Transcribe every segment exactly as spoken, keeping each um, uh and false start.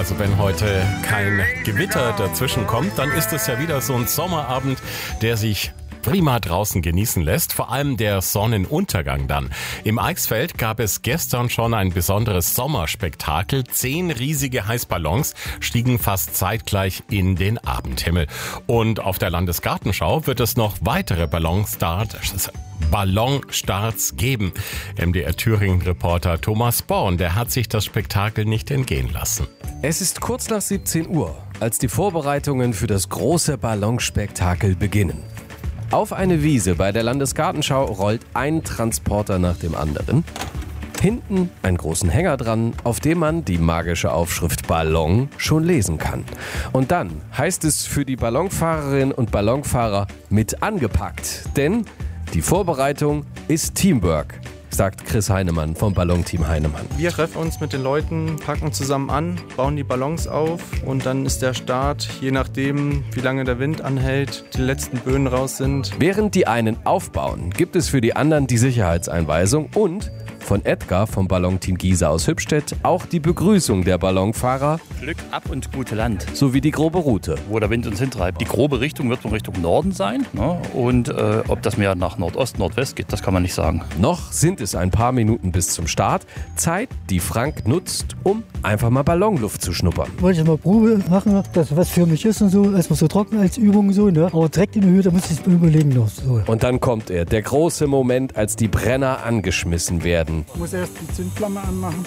Also wenn heute kein Gewitter dazwischen kommt, dann ist es ja wieder so ein Sommerabend, der sich prima draußen genießen lässt, vor allem der Sonnenuntergang dann. Im Eichsfeld gab es gestern schon ein besonderes Sommerspektakel. Zehn riesige Heißballons stiegen fast zeitgleich in den Abendhimmel. Und auf der Landesgartenschau wird es noch weitere Ballonstarts, Ballonstarts geben. M D R Thüringen-Reporter Thomas Born, der hat sich das Spektakel nicht entgehen lassen. Es ist kurz nach siebzehn Uhr, als die Vorbereitungen für das große Ballonspektakel beginnen. Auf eine Wiese bei der Landesgartenschau rollt ein Transporter nach dem anderen. Hinten einen großen Hänger dran, auf dem man die magische Aufschrift Ballon schon lesen kann. Und dann heißt es für die Ballonfahrerinnen und Ballonfahrer mit angepackt. Denn die Vorbereitung ist Teamwork, sagt Chris Heinemann vom Ballonteam Heinemann. Wir treffen uns mit den Leuten, packen zusammen an, bauen die Ballons auf und dann ist der Start, je nachdem wie lange der Wind anhält, die letzten Böen raus sind. Während die einen aufbauen, gibt es für die anderen die Sicherheitseinweisung und von Edgar vom Ballonteam Giese aus Hübstedt auch die Begrüßung der Ballonfahrer. Glück ab und gute Land. Sowie die grobe Route. Wo der Wind uns hintreibt. Die grobe Richtung wird in Richtung Norden sein. Ne? Und äh, ob das mehr nach Nordost, Nordwest geht, das kann man nicht sagen. Noch sind es ein paar Minuten bis zum Start. Zeit, die Frank nutzt, um einfach mal Ballonluft zu schnuppern. Wollte ich mal Probe machen, dass was für mich ist und so. Erstmal so trocken als Übung so. Ne? Aber direkt in der Höhe, da muss ich es überlegen noch. So. Und dann kommt er, der große Moment, als die Brenner angeschmissen werden. Ich muss erst die Zündflamme anmachen.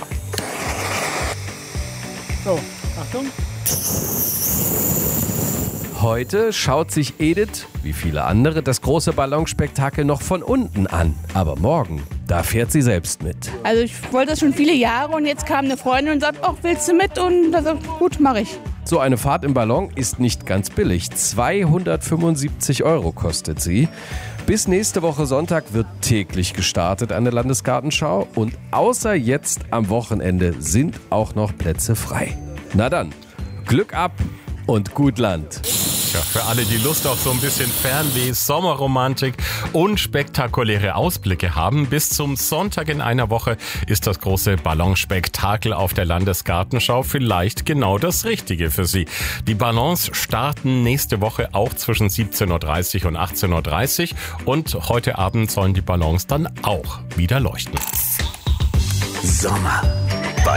So, Achtung. Heute schaut sich Edith, wie viele andere, das große Ballonspektakel noch von unten an. Aber morgen, da fährt sie selbst mit. Also ich wollte das schon viele Jahre und jetzt kam eine Freundin und sagt, ach, willst du mit? Und da sagt, gut, mache ich. So eine Fahrt im Ballon ist nicht ganz billig. zweihundertfünfundsiebzig Euro kostet sie. Bis nächste Woche Sonntag wird täglich gestartet an der Landesgartenschau und außer jetzt am Wochenende sind auch noch Plätze frei. Na dann, Glück ab und gut Land. Ja, für alle, die Lust auf so ein bisschen Fernweh, Sommerromantik und spektakuläre Ausblicke haben, bis zum Sonntag in einer Woche ist das große Ballonspektakel auf der Landesgartenschau vielleicht genau das Richtige für Sie. Die Ballons starten nächste Woche auch zwischen siebzehn Uhr dreißig und achtzehn Uhr dreißig und heute Abend sollen die Ballons dann auch wieder leuchten. Sommer.